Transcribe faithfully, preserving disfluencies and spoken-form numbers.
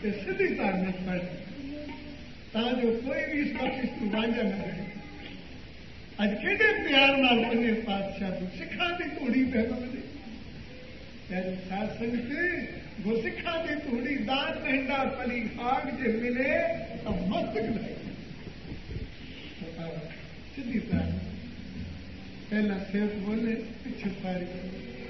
ते सीधी तार पड़ ता जो कोई भी इस वक्त इसको वांझा न करे। अज केडे प्यार नाल पंजे पातशाह को सिखा दी तूड़ी पे बने यार साथ संगत वो सिखा दी तूड़ी दान नहिंदा पली खाग जे मिले तो मस्त गए सीधी तार पहला सेवक बोले पीछे पारी